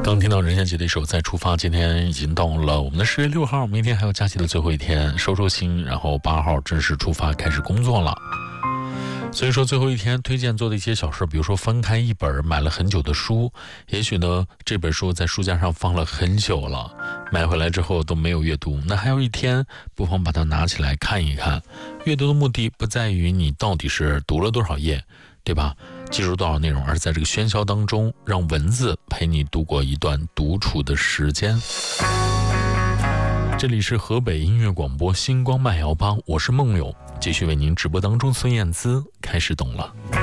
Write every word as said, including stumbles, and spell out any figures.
刚听到任贤齐的一首《再出发》，今天已经到了我们的十月六号，明天还有假期的最后一天，收收心，然后八号正式出发开始工作了。所以说最后一天推荐做的一些小事，比如说翻开一本买了很久的书，也许呢这本书在书架上放了很久了，买回来之后都没有阅读，那还有一天不妨把它拿起来看一看。阅读的目的不在于你到底是读了多少页，对吧？记住多少内容，而在这个喧嚣当中，让文字陪你度过一段独处的时间。这里是河北音乐广播星光慢摇吧，我是梦友，继续为您直播当中孙燕姿开始懂了。